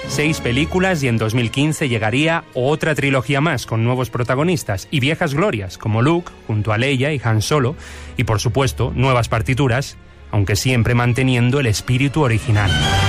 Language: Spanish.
6 películas y en 2015 llegaría otra trilogía más con nuevos protagonistas y viejas glorias como Luke junto a Leia y Han Solo y por supuesto nuevas partituras, aunque siempre manteniendo el espíritu original.